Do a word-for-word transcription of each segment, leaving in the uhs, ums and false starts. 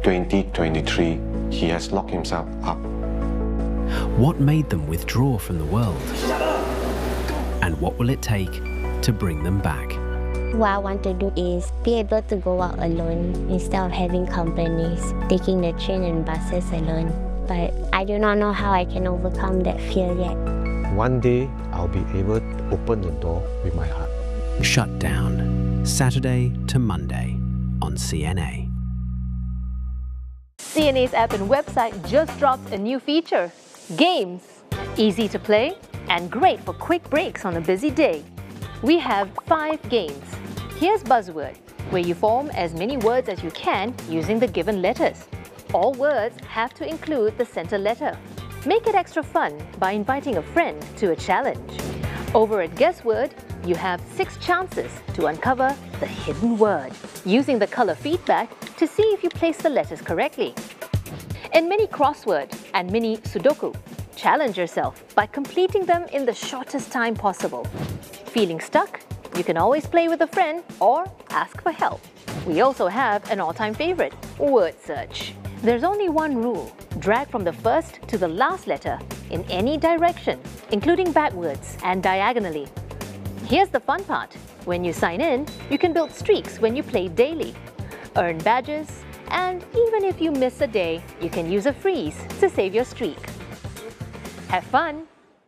twenty twenty-three, he has locked himself up. What made them withdraw from the world? And what will it take to bring them back? What I want to do is be able to go out alone instead of having companies, taking the train and buses alone. But I do not know how I can overcome that fear yet. One day, I'll be able to open the door with my heart. Shut Down, Saturday to Monday on C N A. C N A's app and website just dropped a new feature, Games. Easy to play and great for quick breaks on a busy day. We have five games. Here's Buzzword, where you form as many words as you can using the given letters. All words have to include the center letter. Make it extra fun by inviting a friend to a challenge. Over at Guessword, you have six chances to uncover the hidden word, using the color feedback to see if you place the letters correctly. In Mini Crossword and Mini Sudoku, challenge yourself by completing them in the shortest time possible. Feeling stuck? You can always play with a friend or ask for help. We also have an all-time favorite, Word Search. There's only one rule. Drag from the first to the last letter in any direction, including backwards and diagonally. Here's the fun part. When you sign in, you can build streaks when you play daily, earn badges, and even if you miss a day, you can use a freeze to save your streak. Have fun!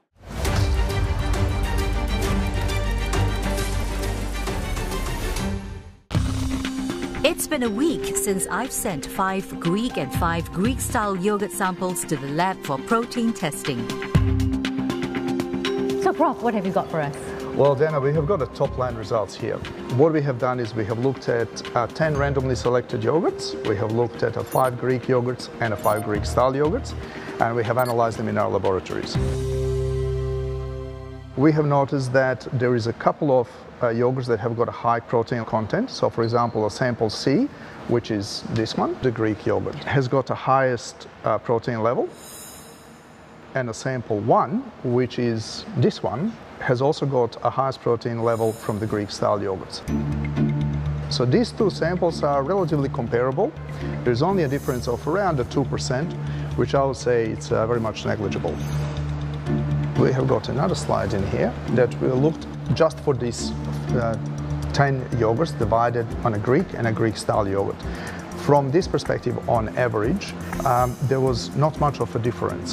It's been a week since I've sent five Greek and five Greek-style yogurt samples to the lab for protein testing. So, Prof, what have you got for us? Well, Dana, we have got the top-line results here. What we have done is we have looked at uh, ten randomly selected yogurts. We have looked at uh, five Greek yogurts and uh, five Greek-style yogurts, and we have analyzed them in our laboratories. We have noticed that there is a couple of uh, yogurts that have got a high protein content. So, for example, a sample C, which is this one, the Greek yogurt, has got the highest uh, protein level. And a sample one, which is this one, has also got a highest protein level from the Greek-style yogurts. So these two samples are relatively comparable. There's only a difference of around two percent, which I would say it's uh, very much negligible. We have got another slide in here that we looked just for these uh, ten yogurts divided on a Greek and a Greek-style yogurt. From this perspective, on average, um, there was not much of a difference.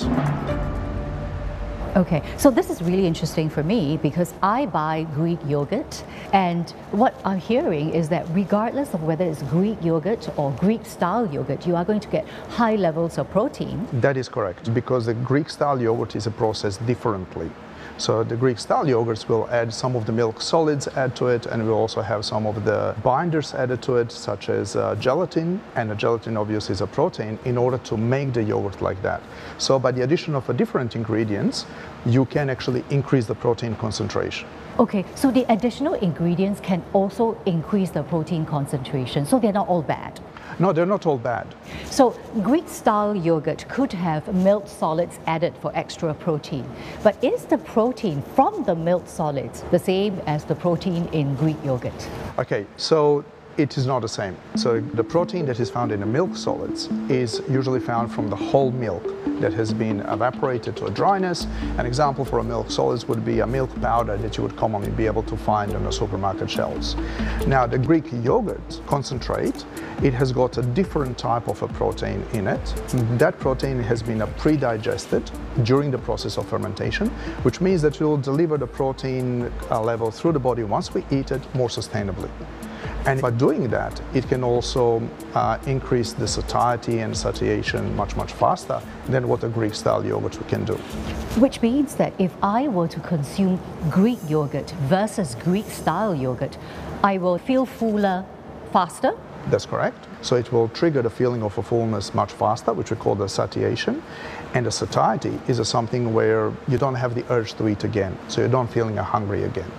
Okay, so this is really interesting for me because I buy Greek yogurt, and what I'm hearing is that regardless of whether it's Greek yogurt or Greek-style yogurt, you are going to get high levels of protein. That is correct, because the Greek-style yogurt is processed differently. So the Greek-style yogurts will add some of the milk solids add to it, and we'll also have some of the binders added to it, such as uh, gelatin, and the gelatin obviously is a protein, in order to make the yogurt like that. So by the addition of a different ingredients, you can actually increase the protein concentration. Okay, so the additional ingredients can also increase the protein concentration, so they're not all bad. No, they're not all bad. So Greek-style yogurt could have milk solids added for extra protein. But is the protein from the milk solids the same as the protein in Greek yogurt? Okay, so it is not the same. So the protein that is found in the milk solids is usually found from the whole milk that has been evaporated to a dryness. An example for a milk solids would be a milk powder that you would commonly be able to find on the supermarket shelves. Now, the Greek yogurt concentrate, it has got a different type of a protein in it. That protein has been pre-digested during the process of fermentation, which means that it will deliver the protein uh, level through the body once we eat it more sustainably. And by doing that, it can also uh, increase the satiety and satiation much, much faster than what a Greek-style yogurt can do. Which means that if I were to consume Greek yogurt versus Greek-style yogurt, I will feel fuller faster? That's correct. So it will trigger the feeling of a fullness much faster, which we call the satiation. And the satiety is a something where you don't have the urge to eat again, so you don't feeling hungry again.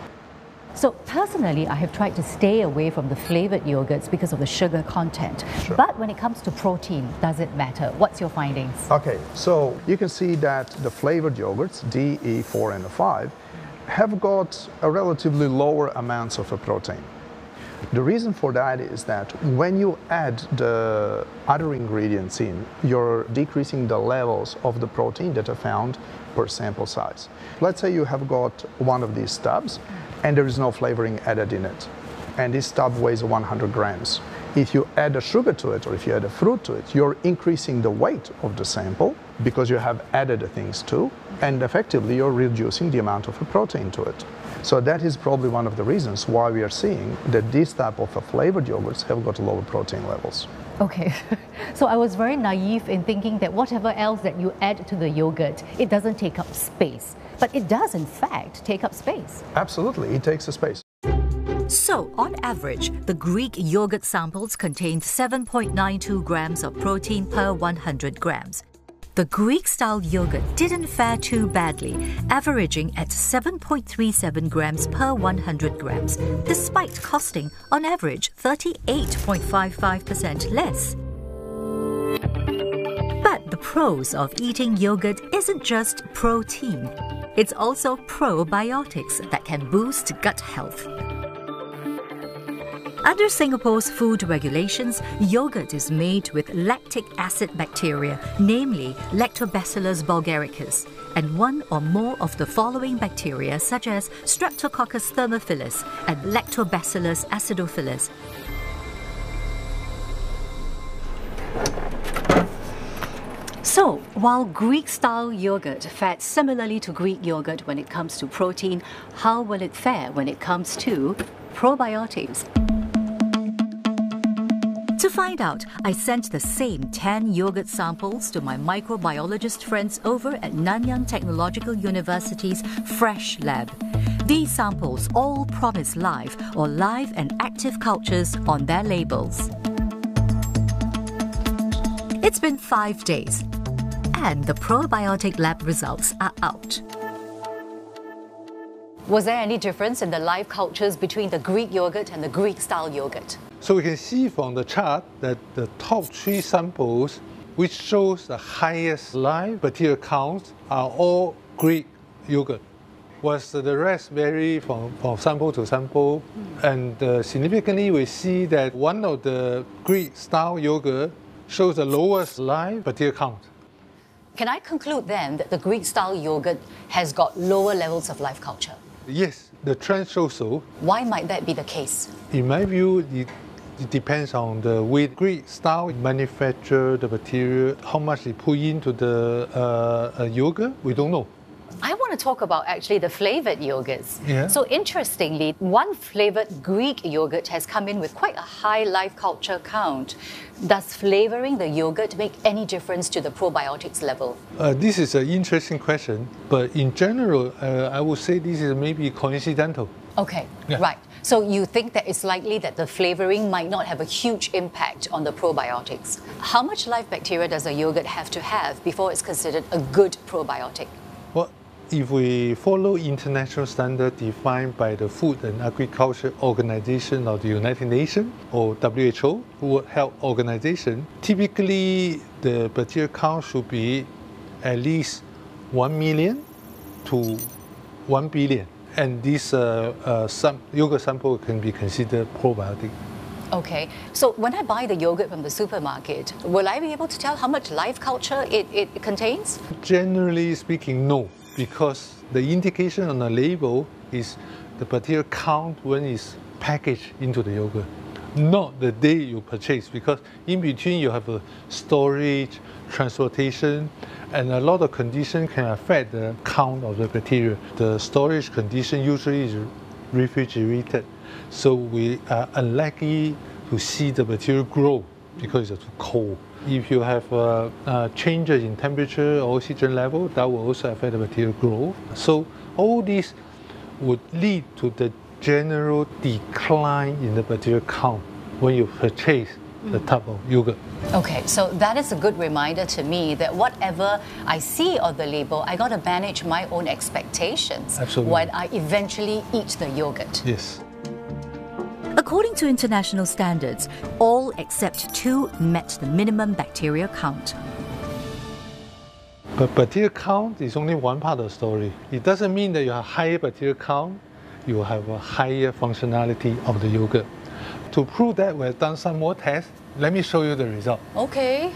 So personally, I have tried to stay away from the flavored yogurts because of the sugar content. Sure. But when it comes to protein, does it matter? What's your findings? Okay, so you can see that the flavored yogurts, D, E, four, and five, have got a relatively lower amounts of a protein. The reason for that is that when you add the other ingredients in, you're decreasing the levels of the protein that are found per sample size. Let's say you have got one of these tubs and there is no flavoring added in it, and this tub weighs one hundred grams. If you add a sugar to it or if you add a fruit to it, you're increasing the weight of the sample because you have added the things too, and effectively you're reducing the amount of a protein to it. So that is probably one of the reasons why we are seeing that this type of flavored yogurts have got lower protein levels. Okay, so I was very naive in thinking that whatever else that you add to the yogurt, it doesn't take up space. But it does, in fact, take up space. Absolutely, it takes a space. So, on average, the Greek yogurt samples contained seven point nine two grams of protein per one hundred grams. The Greek-style yogurt didn't fare too badly, averaging at seven point three seven grams per one hundred grams, despite costing, on average, thirty-eight point five five percent less. But the pros of eating yogurt isn't just protein. It's also probiotics that can boost gut health. Under Singapore's food regulations, yogurt is made with lactic acid bacteria, namely Lactobacillus bulgaricus, and one or more of the following bacteria such as Streptococcus thermophilus and Lactobacillus acidophilus. So, while Greek-style yogurt fared similarly to Greek yogurt when it comes to protein, how will it fare when it comes to probiotics? To find out, I sent the same ten yogurt samples to my microbiologist friends over at Nanyang Technological University's Fresh Lab. These samples all promise live or live and active cultures on their labels. It's been five days, and the probiotic lab results are out. Was there any difference in the live cultures between the Greek yogurt and the Greek-style yogurt? So we can see from the chart that the top three samples, which shows the highest live bacterial counts, are all Greek yogurt. Was the rest vary from, from sample to sample? Mm. And uh, significantly, we see that one of the Greek-style yogurt shows the lowest live bacterial count. Can I conclude then that the Greek-style yogurt has got lower levels of live culture? Yes, the trend shows so. Why might that be the case? In my view, it, it depends on the way Greek style manufacture the material, how much they put into the uh, uh, yogurt, we don't know. I want to talk about actually the flavored yogurts. Yeah. So interestingly, one flavored Greek yogurt has come in with quite a high live culture count. Does flavoring the yogurt make any difference to the probiotics level? Uh, this is an interesting question, but in general, uh, I would say this is maybe coincidental. Okay, yeah. Right. So you think that it's likely that the flavoring might not have a huge impact on the probiotics. How much live bacteria does a yogurt have to have before it's considered a good probiotic? Well, if we follow international standard defined by the Food and Agriculture Organization of the United Nations, or W H O, World Health Organization, typically the bacterial count should be at least one million to one billion. And this uh, uh, some yogurt sample can be considered probiotic. Okay, so when I buy the yogurt from the supermarket, will I be able to tell how much live culture it, it contains? Generally speaking, no, because the indication on the label is the bacterial count when it's packaged into the yogurt, not the day you purchase, because in between you have a storage, transportation, and a lot of conditions can affect the count of the bacteria. The storage condition usually is refrigerated, so we are unlikely to see the bacteria grow because it's too cold. If you have uh, uh, changes in temperature or oxygen level, that will also affect the bacterial growth. So all this would lead to the general decline in the bacterial count when you purchase the tub of yogurt. Okay, so that is a good reminder to me that whatever I see on the label, I got to manage my own expectations Absolutely. When I eventually eat the yogurt. Yes. According to international standards, all except two met the minimum bacterial count. But bacterial count is only one part of the story. It doesn't mean that you have higher bacterial count, you have a higher functionality of the yogurt. To prove that, we've done some more tests. Let me show you the result. Okay.